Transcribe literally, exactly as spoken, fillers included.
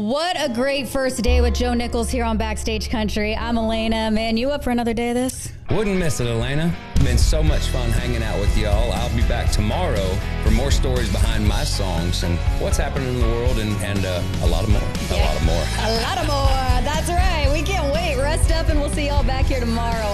What a great first day with Joe Nichols here on Backstage Country. I'm Elena. Man, you up for another day of this? Wouldn't miss it, Elena. Been so much fun hanging out with y'all. I'll be back tomorrow for more stories behind my songs and what's happening in the world and, and uh, a lot of more. Yeah. A lot of more. A lot of more. That's right. We can't wait. Rest up and we'll see y'all back here tomorrow.